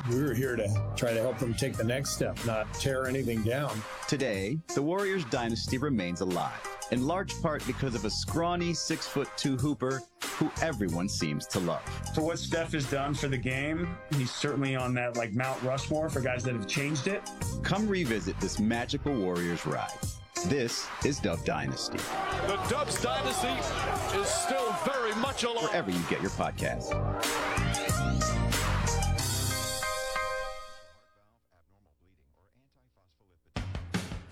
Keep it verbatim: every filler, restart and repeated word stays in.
we're here to try to help them take the next step, not tear anything down. Today, the Warriors dynasty remains alive, in large part because of a scrawny six foot two hooper who everyone seems to love. For what Steph has done for the game, he's certainly on that like Mount Rushmore for guys that have changed it. Come revisit this magical Warriors ride. This is Dub Dynasty. The Dubs Dynasty is still very much alive. Wherever you get your podcasts.